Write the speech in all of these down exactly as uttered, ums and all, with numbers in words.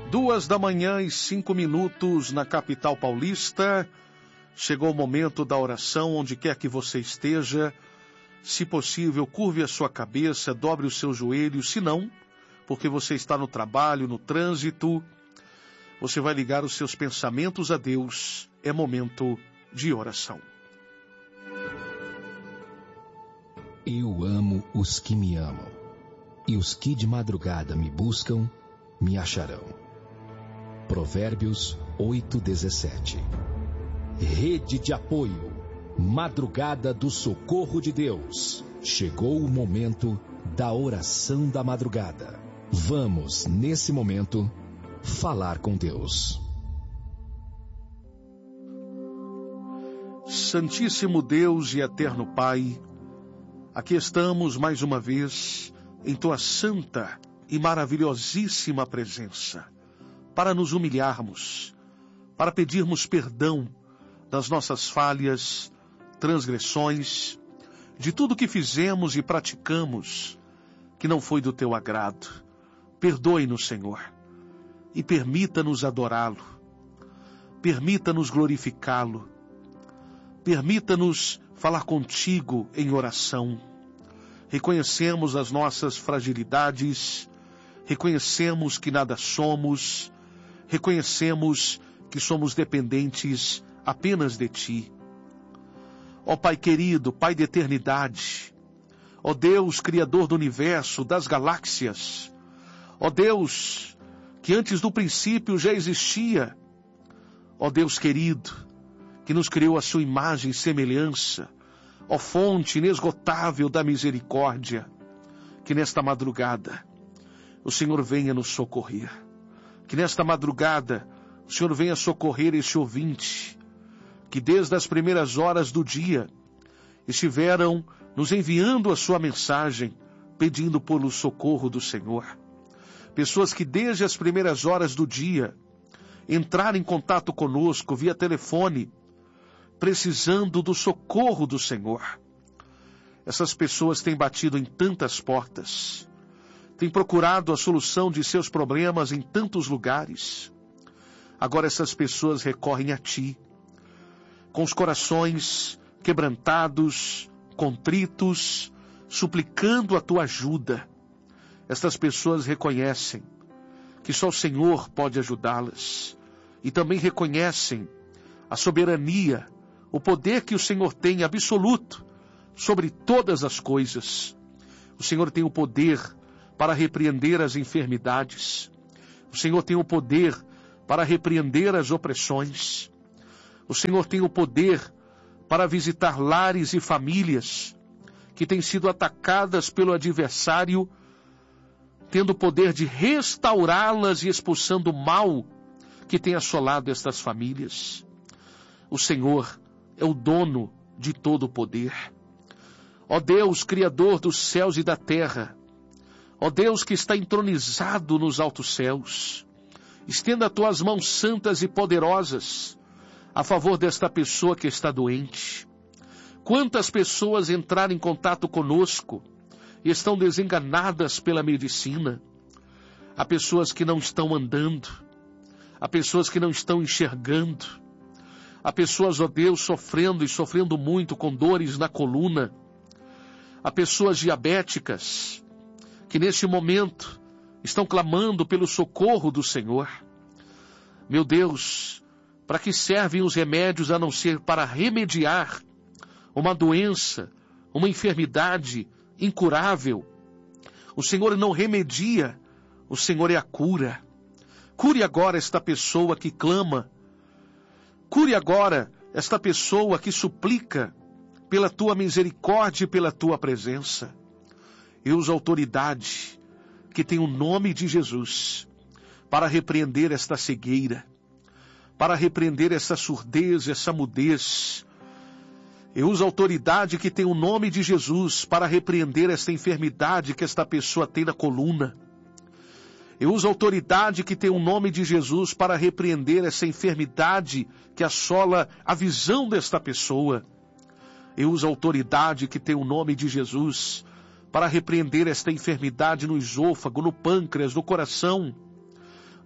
Duas da manhã e cinco minutos na capital paulista. Chegou o momento da oração, onde quer que você esteja. Se possível, curve a sua cabeça, dobre os seus joelhos. Se não, porque você está no trabalho, no trânsito, você vai ligar os seus pensamentos a Deus. É momento de oração. Eu amo os que me amam, e os que de madrugada me buscam, me acharão. Provérbios oito, dezessete. Rede de apoio, madrugada do socorro de Deus. Chegou o momento da oração da madrugada. Vamos, nesse momento, falar com Deus. Santíssimo Deus e eterno Pai, aqui estamos mais uma vez em Tua santa e maravilhosíssima presença, para nos humilharmos, para pedirmos perdão das nossas falhas, transgressões, de tudo que fizemos e praticamos que não foi do Teu agrado. Perdoe-nos, Senhor, e permita-nos adorá-lo, permita-nos glorificá-lo, permita-nos falar contigo em oração. Reconhecemos as nossas fragilidades, reconhecemos que nada somos, reconhecemos que somos dependentes apenas de Ti. Ó Pai querido, Pai da eternidade, ó Deus, Criador do universo, das galáxias, ó Deus, que antes do princípio já existia, ó Deus querido, que nos criou a sua imagem e semelhança, ó fonte inesgotável da misericórdia, que nesta madrugada o Senhor venha nos socorrer. Que nesta madrugada o Senhor venha socorrer este ouvinte, que desde as primeiras horas do dia estiveram nos enviando a sua mensagem, pedindo pelo socorro do Senhor. Pessoas que desde as primeiras horas do dia entraram em contato conosco via telefone, precisando do socorro do Senhor. Essas pessoas têm batido em tantas portas, têm procurado a solução de seus problemas em tantos lugares. Agora essas pessoas recorrem a Ti, com os corações quebrantados, contritos, suplicando a Tua ajuda. Estas pessoas reconhecem que só o Senhor pode ajudá-las, e também reconhecem a soberania, o poder que o Senhor tem absoluto sobre todas as coisas. O Senhor tem o poder para repreender as enfermidades. O Senhor tem o poder para repreender as opressões. O Senhor tem o poder para visitar lares e famílias que têm sido atacadas pelo adversário, tendo o poder de restaurá-las e expulsando o mal que tem assolado estas famílias. O Senhor é o dono de todo o poder. Ó Deus, Criador dos céus e da terra, ó Deus que está entronizado nos altos céus, estenda Tuas mãos santas e poderosas a favor desta pessoa que está doente. Quantas pessoas entraram em contato conosco e estão desenganadas pela medicina? Há pessoas que não estão andando, há pessoas que não estão enxergando, há pessoas, ó Deus, sofrendo e sofrendo muito com dores na coluna, há pessoas diabéticas que neste momento estão clamando pelo socorro do Senhor. Meu Deus, para que servem os remédios a não ser para remediar uma doença, uma enfermidade incurável? O Senhor não remedia, o Senhor é a cura. Cure agora esta pessoa que clama. Cure agora esta pessoa que suplica pela Tua misericórdia e pela Tua presença. Eu uso a autoridade que tem o nome de Jesus para repreender esta cegueira, para repreender essa surdez, essa mudez. Eu uso a autoridade que tem o nome de Jesus para repreender esta enfermidade que esta pessoa tem na coluna. Eu uso a autoridade que tem o nome de Jesus para repreender essa enfermidade que assola a visão desta pessoa. Eu uso a autoridade que tem o nome de Jesus para repreender esta enfermidade no esôfago, no pâncreas, no coração,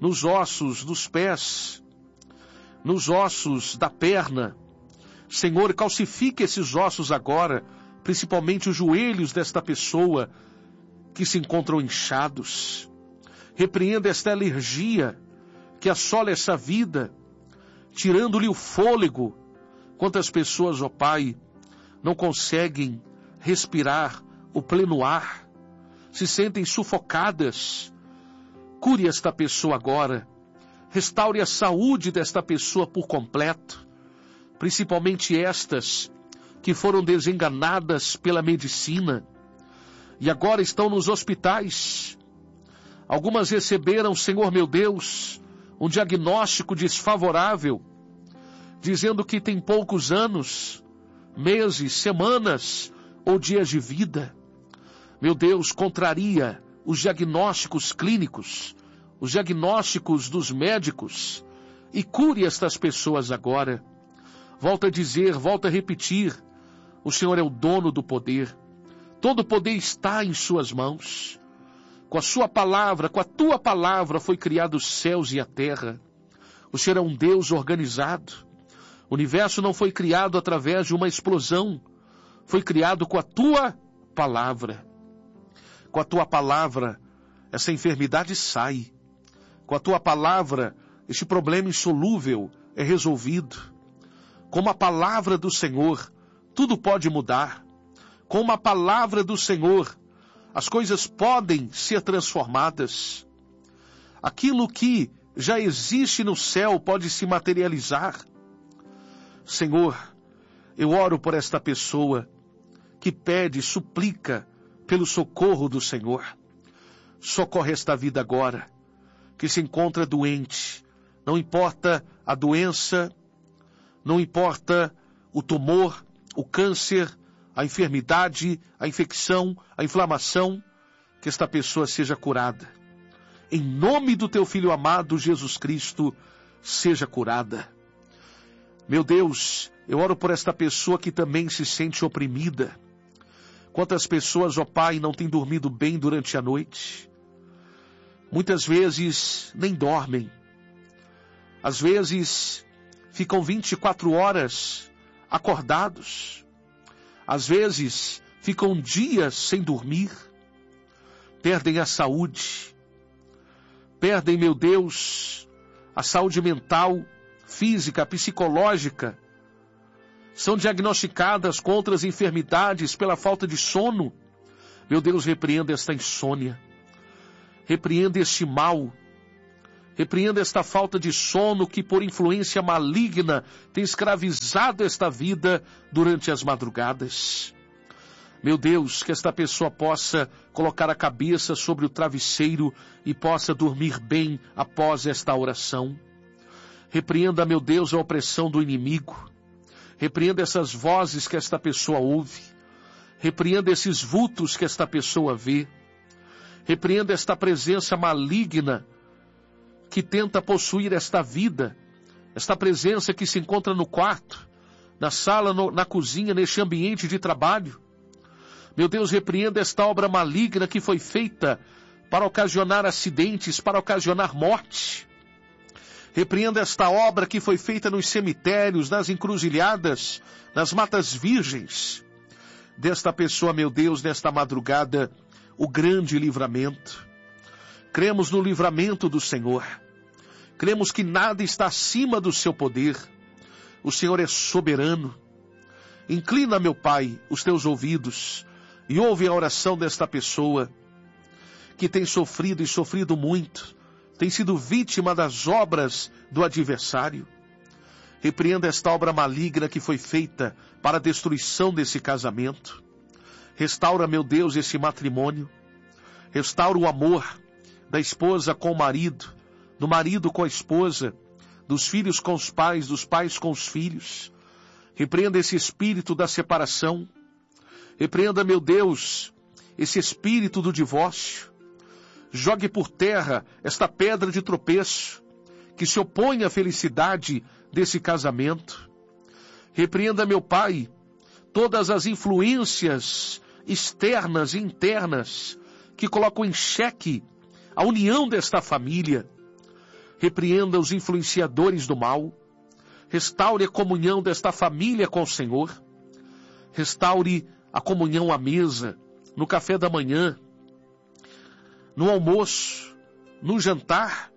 nos ossos dos pés, nos ossos da perna. Senhor, calcifique esses ossos agora, principalmente os joelhos desta pessoa que se encontram inchados. Repreenda esta alergia que assola essa vida, tirando-lhe o fôlego. Quantas pessoas, ó Pai, não conseguem respirar o pleno ar, se sentem sufocadas. Cure esta pessoa agora, restaure a saúde desta pessoa por completo, principalmente estas que foram desenganadas pela medicina e agora estão nos hospitais. Algumas receberam, Senhor meu Deus, um diagnóstico desfavorável, dizendo que tem poucos anos, meses, semanas ou dias de vida. Meu Deus, contraria os diagnósticos clínicos, os diagnósticos dos médicos, e cure estas pessoas agora. Volto a dizer, volto a repetir, o Senhor é o dono do poder. Todo o poder está em suas mãos. Com a sua palavra, com a tua palavra foi criado os céus e a terra. O Senhor é um Deus organizado. O universo não foi criado através de uma explosão. Foi criado com a tua palavra. Com a tua palavra, essa enfermidade sai. Com a tua palavra, este problema insolúvel é resolvido. Com a palavra do Senhor, tudo pode mudar. Com a palavra do Senhor, as coisas podem ser transformadas. Aquilo que já existe no céu pode se materializar. Senhor, eu oro por esta pessoa que pede, suplica pelo socorro do Senhor. Socorre esta vida agora, que se encontra doente. Não importa a doença, não importa o tumor, o câncer, a enfermidade, a infecção, a inflamação, que esta pessoa seja curada. Em nome do teu Filho amado, Jesus Cristo, seja curada. Meu Deus, eu oro por esta pessoa que também se sente oprimida. Quantas pessoas, ó Pai, não têm dormido bem durante a noite? Muitas vezes nem dormem. Às vezes ficam vinte e quatro horas acordados. Às vezes ficam dias sem dormir. Perdem a saúde. Perdem, meu Deus, a saúde mental, física, psicológica. São diagnosticadas com outras enfermidades pela falta de sono. Meu Deus, repreenda esta insônia. Repreenda este mal. Repreenda esta falta de sono que por influência maligna tem escravizado esta vida durante as madrugadas. Meu Deus, que esta pessoa possa colocar a cabeça sobre o travesseiro e possa dormir bem após esta oração. Repreenda, meu Deus, a opressão do inimigo. Repreenda essas vozes que esta pessoa ouve. Repreenda esses vultos que esta pessoa vê. Repreenda esta presença maligna que tenta possuir esta vida. Esta presença que se encontra no quarto, na sala, no, na cozinha, neste ambiente de trabalho. Meu Deus, repreenda esta obra maligna que foi feita para ocasionar acidentes, para ocasionar morte. Repreenda esta obra que foi feita nos cemitérios, nas encruzilhadas, nas matas virgens. Desta pessoa, meu Deus, nesta madrugada, o grande livramento. Cremos no livramento do Senhor. Cremos que nada está acima do seu poder. O Senhor é soberano. Inclina, meu Pai, os teus ouvidos e ouve a oração desta pessoa que tem sofrido e sofrido muito, tem sido vítima das obras do adversário. Repreenda esta obra maligna que foi feita para a destruição desse casamento. Restaura, meu Deus, esse matrimônio. Restaura o amor da esposa com o marido, do marido com a esposa, dos filhos com os pais, dos pais com os filhos. Repreenda esse espírito da separação. Repreenda, meu Deus, esse espírito do divórcio. Jogue por terra esta pedra de tropeço que se opõe à felicidade desse casamento. Repreenda, meu Pai, todas as influências externas e internas que colocam em xeque a união desta família. repreenda os influenciadores do mal, restaure a comunhão desta família com o Senhor, restaure a comunhão à mesa, no café da manhã, no almoço, no jantar,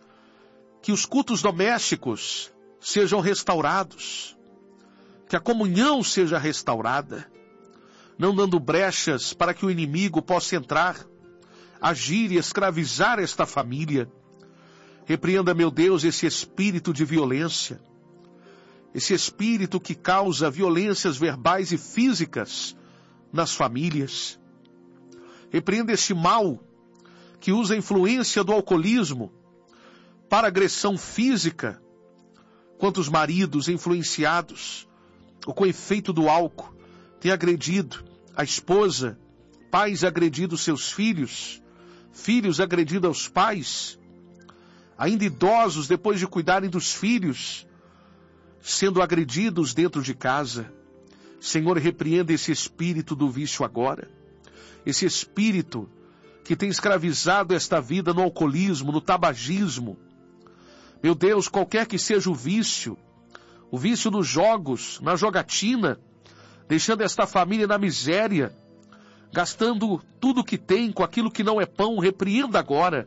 que os cultos domésticos sejam restaurados, que a comunhão seja restaurada, não dando brechas para que o inimigo possa entrar, agir e escravizar esta família. Repreenda, meu Deus, esse espírito de violência, esse espírito que causa violências verbais e físicas nas famílias. Repreenda esse mal que usa a influência do alcoolismo para agressão física. Quantos maridos influenciados ou com efeito do álcool têm agredido a esposa, pais agredindo seus filhos, filhos agredindo aos pais, ainda idosos, depois de cuidarem dos filhos, sendo agredidos dentro de casa. Senhor, repreenda esse espírito do vício agora, esse espírito que tem escravizado esta vida no alcoolismo, no tabagismo. Meu Deus, qualquer que seja o vício, o vício nos jogos, na jogatina, deixando esta família na miséria, gastando tudo que tem com aquilo que não é pão, repreenda agora.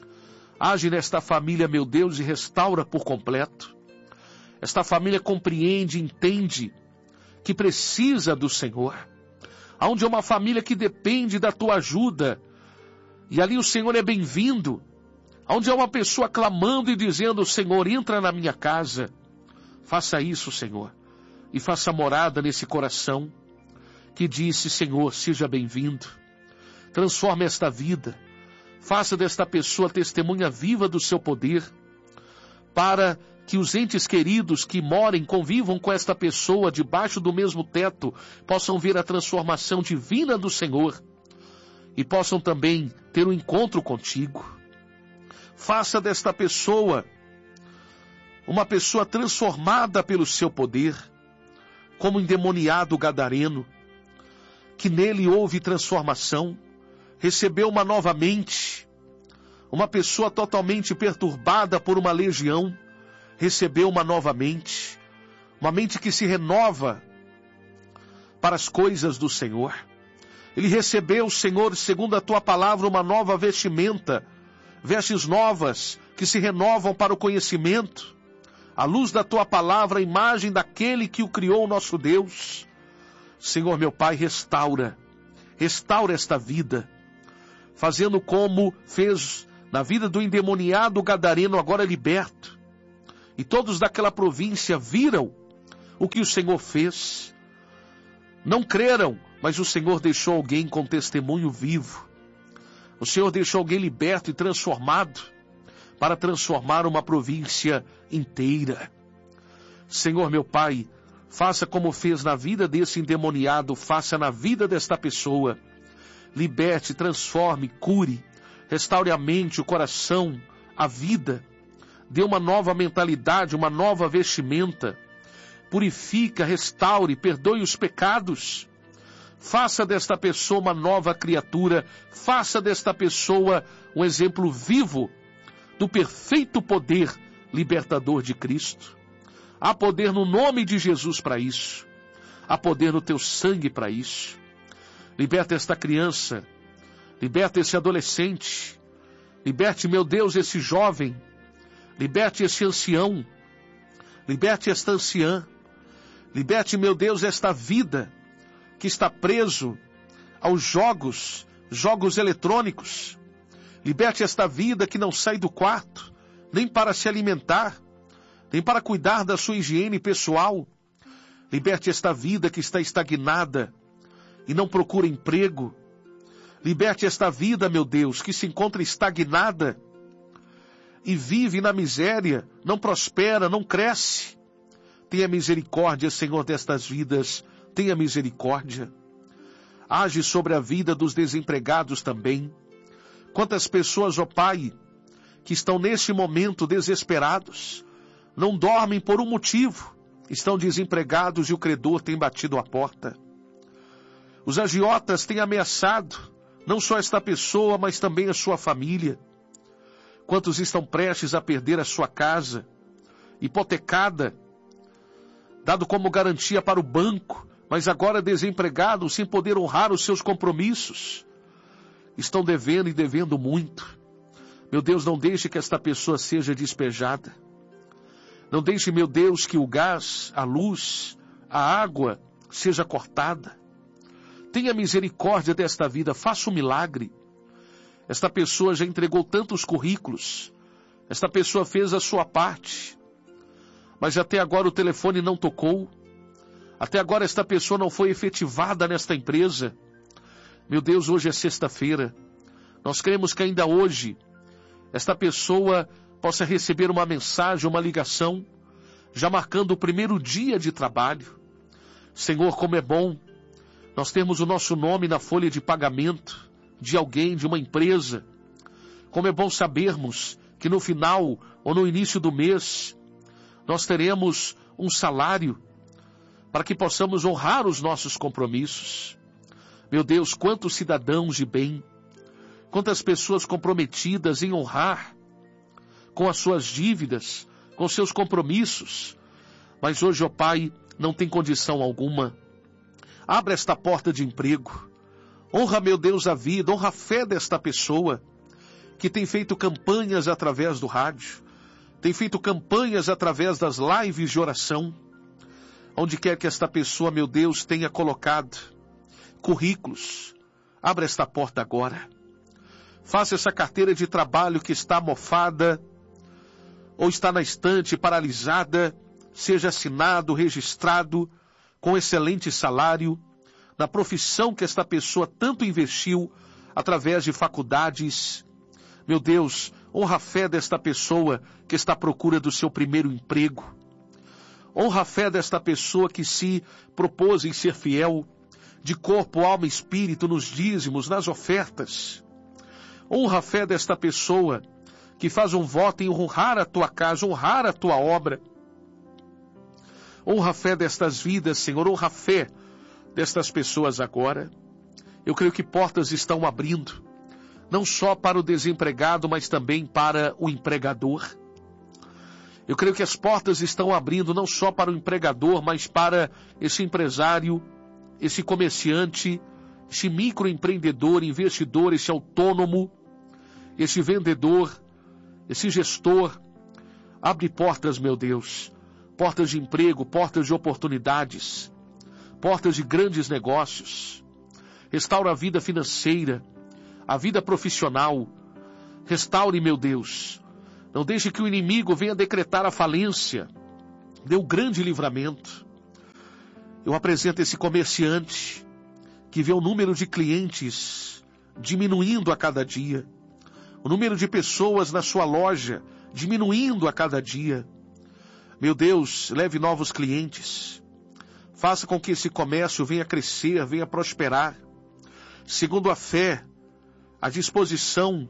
Age nesta família, meu Deus, e restaura por completo. Esta família compreende, entende que precisa do Senhor. Onde é uma família que depende da tua ajuda, e ali o Senhor é bem-vindo. Onde é uma pessoa clamando e dizendo: Senhor, entra na minha casa. Faça isso, Senhor, e faça morada nesse coração que disse: Senhor, seja bem-vindo. Transforme esta vida. Faça desta pessoa testemunha viva do seu poder, para que os entes queridos que morem, convivam com esta pessoa debaixo do mesmo teto, possam ver a transformação divina do Senhor e possam também ter um encontro contigo. Faça desta pessoa uma pessoa transformada pelo seu poder, como o endemoniado gadareno, que nele houve transformação, recebeu uma nova mente. Uma pessoa totalmente perturbada por uma legião, recebeu uma nova mente, uma mente que se renova para as coisas do Senhor. Ele recebeu, Senhor, segundo a tua palavra, uma nova vestimenta, vestes novas que se renovam para o conhecimento, à luz da tua palavra, a imagem daquele que o criou, nosso Deus. Senhor, meu Pai, restaura, restaura esta vida, fazendo como fez na vida do endemoniado gadareno, agora liberto. E todos daquela província viram o que o Senhor fez. Não creram, mas o Senhor deixou alguém com testemunho vivo. O Senhor deixou alguém liberto e transformado, para transformar uma província inteira. Senhor, meu Pai, faça como fez na vida desse endemoniado, faça na vida desta pessoa. Liberte, transforme, cure, restaure a mente, o coração, a vida. Dê uma nova mentalidade, uma nova vestimenta. Purifica, restaure, perdoe os pecados. Faça desta pessoa uma nova criatura. Faça desta pessoa um exemplo vivo do perfeito poder libertador de Cristo. Há poder no nome de Jesus para isso. Há poder no teu sangue para isso. Liberta esta criança. Liberta esse adolescente. Liberte, meu Deus, esse jovem. Liberte esse ancião. Liberte esta anciã. Liberte, meu Deus, esta vida que está preso aos jogos, jogos eletrônicos. Liberte esta vida que não sai do quarto, nem para se alimentar, nem para cuidar da sua higiene pessoal. Liberte esta vida que está estagnada e não procura emprego. Liberte esta vida, meu Deus, que se encontra estagnada e vive na miséria, não prospera, não cresce. Tenha misericórdia, Senhor, destas vidas. Tenha misericórdia. Age sobre a vida dos desempregados também. Quantas pessoas, ó Pai, que estão neste momento desesperados, não dormem por um motivo, estão desempregados e o credor tem batido a porta. Os agiotas têm ameaçado, não só esta pessoa, mas também a sua família. Quantos estão prestes a perder a sua casa, hipotecada, dado como garantia para o banco, mas agora desempregados, sem poder honrar os seus compromissos. Estão devendo e devendo muito. Meu Deus, não deixe que esta pessoa seja despejada. Não deixe, meu Deus, que o gás, a luz, a água seja cortada. Tenha misericórdia desta vida, faça um milagre. Esta pessoa já entregou tantos currículos. Esta pessoa fez a sua parte. Mas até agora o telefone não tocou. Até agora esta pessoa não foi efetivada nesta empresa. Meu Deus, hoje é sexta-feira. Nós queremos que ainda hoje esta pessoa possa receber uma mensagem, uma ligação, já marcando o primeiro dia de trabalho. Senhor, como é bom nós termos o nosso nome na folha de pagamento de alguém, de uma empresa. Como é bom sabermos que no final ou no início do mês nós teremos um salário para que possamos honrar os nossos compromissos. Meu Deus, quantos cidadãos de bem, quantas pessoas comprometidas em honrar com as suas dívidas, com seus compromissos, mas hoje, ó Pai, não tem condição alguma. Abra esta porta de emprego. Honra, meu Deus, a vida, honra a fé desta pessoa que tem feito campanhas através do rádio, tem feito campanhas através das lives de oração. Onde quer que esta pessoa, meu Deus, tenha colocado currículos, abra esta porta agora. Faça essa carteira de trabalho que está mofada ou está na estante, paralisada, seja assinado, registrado, com excelente salário, na profissão que esta pessoa tanto investiu através de faculdades. Meu Deus, honra a fé desta pessoa que está à procura do seu primeiro emprego. Honra a fé desta pessoa que se propôs em ser fiel, de corpo, alma e espírito, nos dízimos, nas ofertas. Honra a fé desta pessoa que faz um voto em honrar a tua casa, honrar a tua obra. Honra a fé destas vidas, Senhor, honra a fé destas pessoas agora. Eu creio que portas estão abrindo, não só para o desempregado, mas também para o empregador. Eu creio que as portas estão abrindo não só para o empregador, mas para esse empresário, esse comerciante, esse microempreendedor, investidor, esse autônomo, esse vendedor, esse gestor. Abre portas, meu Deus, portas de emprego, portas de oportunidades, portas de grandes negócios. Restaura a vida financeira, a vida profissional. Restaure, meu Deus. Não deixe que o inimigo venha decretar a falência. Dê um grande livramento. Eu apresento esse comerciante que vê o número de clientes diminuindo a cada dia. O número de pessoas na sua loja diminuindo a cada dia. Meu Deus, leve novos clientes. Faça com que esse comércio venha crescer, venha prosperar. Segundo a fé, a disposição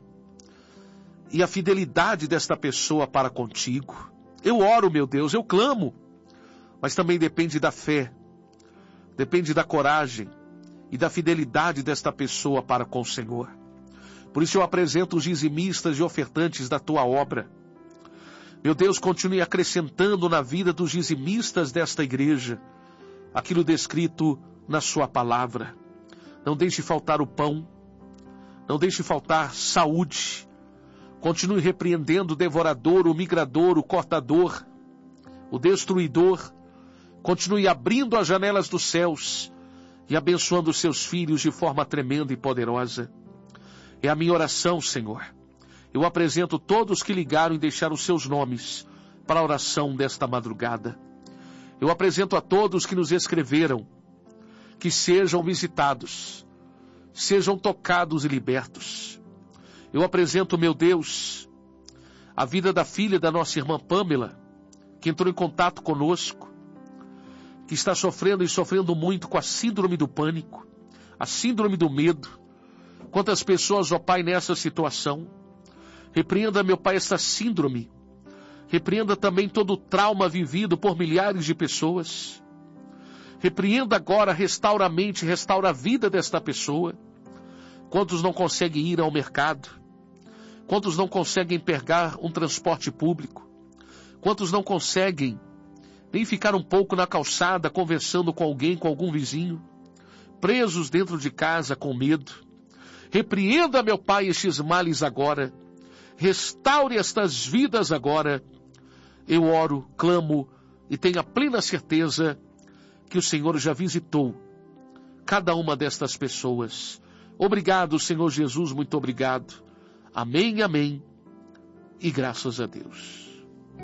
e a fidelidade desta pessoa para contigo. Eu oro, meu Deus, eu clamo, mas também depende da fé, depende da coragem e da fidelidade desta pessoa para com o Senhor. Por isso eu apresento os dizimistas e ofertantes da tua obra. Meu Deus, continue acrescentando na vida dos dizimistas desta igreja aquilo descrito na sua palavra. Não deixe faltar o pão, não deixe faltar saúde. Continue repreendendo o devorador, o migrador, o cortador, o destruidor. Continue abrindo as janelas dos céus e abençoando os seus filhos de forma tremenda e poderosa. É a minha oração, Senhor. Eu apresento todos que ligaram e deixaram seus nomes para a oração desta madrugada. Eu apresento a todos que nos escreveram, que sejam visitados, sejam tocados e libertos. Eu apresento, meu Deus, a vida da filha da nossa irmã Pamela, que entrou em contato conosco, que está sofrendo e sofrendo muito com a síndrome do pânico, a síndrome do medo. Quantas pessoas, ó Pai, nessa situação. Repreenda, meu Pai, essa síndrome. Repreenda também todo o trauma vivido por milhares de pessoas. Repreenda agora, restaura a mente, restaura a vida desta pessoa. Quantos não conseguem ir ao mercado? Quantos não conseguem pegar um transporte público? Quantos não conseguem nem ficar um pouco na calçada conversando com alguém, com algum vizinho? Presos dentro de casa com medo. Repreenda, meu Pai, estes males agora. Restaure estas vidas agora. Eu oro, clamo e tenho a plena certeza que o Senhor já visitou cada uma destas pessoas. Obrigado, Senhor Jesus, muito obrigado. Amém, amém. E graças a Deus.